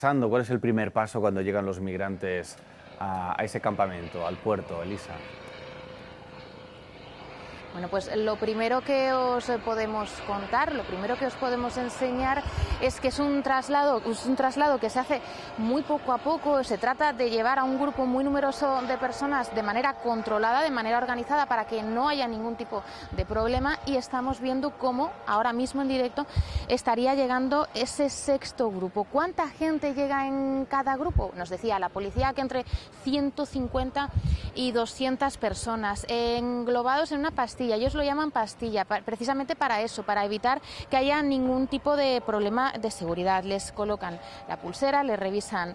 ¿Cuál es el primer paso cuando llegan los migrantes a ese campamento, al puerto, Elisa? Bueno, pues lo primero que os podemos contar, lo primero que os podemos enseñar es que es un traslado que se hace muy poco a poco. Se trata de llevar a un grupo muy numeroso de personas de manera controlada, de manera organizada, para que no haya ningún tipo de problema, y estamos viendo cómo ahora mismo en directo estaría llegando ese sexto grupo. ¿Cuánta gente llega en cada grupo? Nos decía la policía que entre 150 y 200 personas, englobados en una pastilla. Ellos lo llaman pastilla, precisamente para eso, para evitar que haya ningún tipo de problema de seguridad. Les colocan la pulsera, les revisan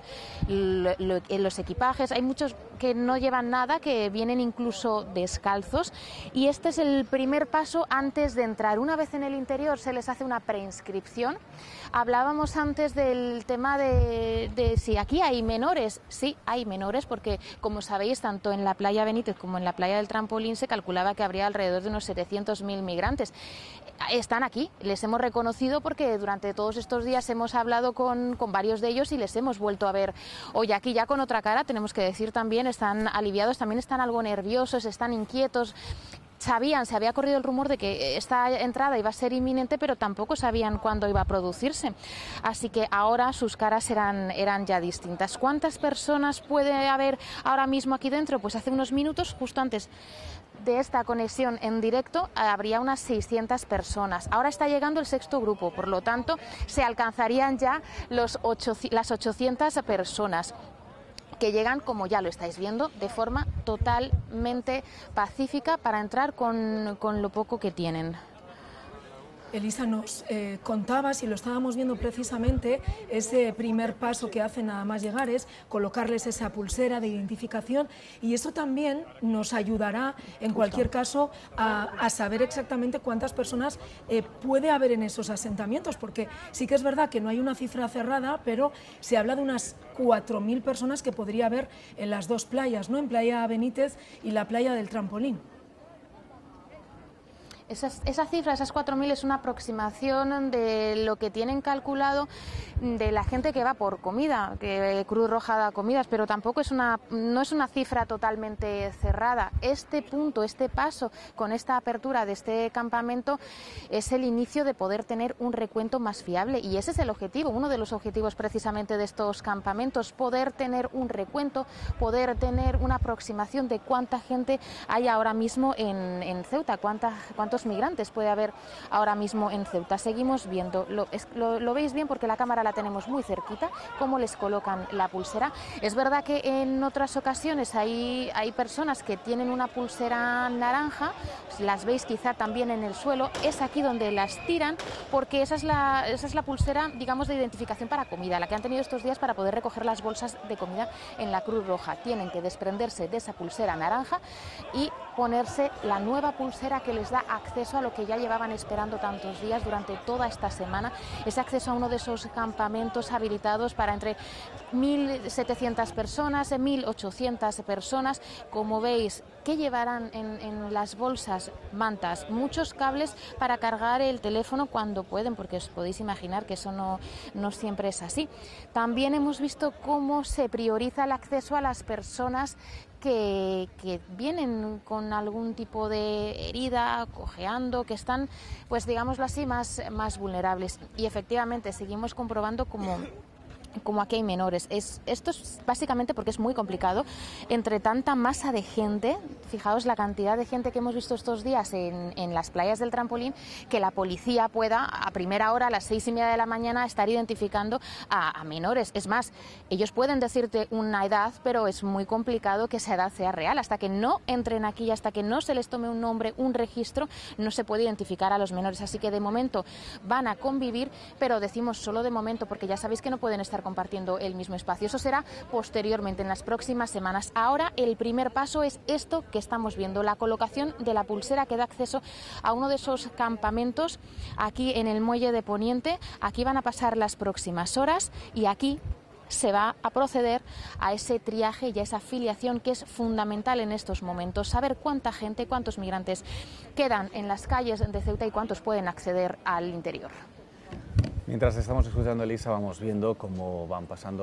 los equipajes. Hay muchos que no llevan nada, que vienen incluso descalzos, y este es el primer paso antes de entrar. Una vez en el interior se les hace una preinscripción. Hablábamos antes del tema de si aquí hay menores. Sí, hay menores, porque como sabéis, tanto en la playa Benítez como en la playa del Trampolín se calculaba que habría alrededor de unos 700.000 migrantes. Están aquí, les hemos reconocido porque durante todos estos días hemos hablado con varios de ellos y les hemos vuelto a ver hoy aquí ya con otra cara, tenemos que decir también. Están aliviados, también están algo nerviosos, están inquietos. Se había corrido el rumor de que esta entrada iba a ser inminente, pero tampoco sabían cuándo iba a producirse. Así que ahora sus caras eran ya distintas. ¿Cuántas personas puede haber ahora mismo aquí dentro? Pues hace unos minutos, justo antes de esta conexión en directo, habría unas 600 personas. Ahora está llegando el sexto grupo, por lo tanto se alcanzarían ya las 800 personas, que llegan, como ya lo estáis viendo, de forma totalmente pacífica para entrar con lo poco que tienen. Elisa, nos contabas, y lo estábamos viendo precisamente, ese primer paso que hacen nada más llegar es colocarles esa pulsera de identificación, y eso también nos ayudará, en cualquier caso, a saber exactamente cuántas personas puede haber en esos asentamientos, porque sí que es verdad que no hay una cifra cerrada, pero se habla de unas 4.000 personas que podría haber en las dos playas, ¿no? En Playa Benítez y la playa del Trampolín. Esa cifra, esas 4.000, es una aproximación de lo que tienen calculado de la gente que va por comida, que Cruz Roja da comidas, pero tampoco no es una cifra totalmente cerrada. Este punto, este paso con esta apertura de este campamento es el inicio de poder tener un recuento más fiable, y ese es el objetivo, uno de los objetivos precisamente de estos campamentos: poder tener un recuento, poder tener una aproximación de cuánta gente hay ahora mismo en Ceuta, cuántos migrantes puede haber ahora mismo en Ceuta. Seguimos viendo, lo veis bien porque la cámara la tenemos muy cerquita, cómo les colocan la pulsera. Es verdad que en otras ocasiones hay personas que tienen una pulsera naranja, las veis quizá también en el suelo. Es aquí donde las tiran, porque esa es la pulsera, digamos, de identificación para comida, la que han tenido estos días para poder recoger las bolsas de comida en la Cruz Roja. Tienen que desprenderse de esa pulsera naranja y ponerse la nueva pulsera que les da acceso a lo que ya llevaban esperando tantos días durante toda esta semana, ese acceso a uno de esos campamentos habilitados para entre 1.700 personas, 1.800 personas. Como veis, ¿qué llevarán en las bolsas? Mantas, muchos cables para cargar el teléfono cuando pueden, porque os podéis imaginar que eso no siempre es así. También hemos visto cómo se prioriza el acceso a las personas que vienen con algún tipo de herida, cojeando, que están, pues digámoslo así, más vulnerables. Y efectivamente seguimos comprobando como aquí hay menores. Esto es básicamente porque es muy complicado entre tanta masa de gente. Fijaos la cantidad de gente que hemos visto estos días en las playas del Trampolín, que la policía pueda a primera hora, a las 6:30 de la mañana, estar identificando a menores. Es más, ellos pueden decirte una edad, pero es muy complicado que esa edad sea real. Hasta que no entren aquí, hasta que no se les tome un nombre, un registro, no se puede identificar a los menores. Así que de momento van a convivir, pero decimos solo de momento porque ya sabéis que no pueden estar compartiendo el mismo espacio. Eso será posteriormente, en las próximas semanas. Ahora el primer paso es esto que estamos viendo, la colocación de la pulsera que da acceso a uno de esos campamentos aquí en el muelle de Poniente. Aquí van a pasar las próximas horas y aquí se va a proceder a ese triaje y a esa afiliación que es fundamental en estos momentos, saber cuánta gente, cuántos migrantes quedan en las calles de Ceuta y cuántos pueden acceder al interior. Mientras estamos escuchando a Elisa, vamos viendo cómo van pasando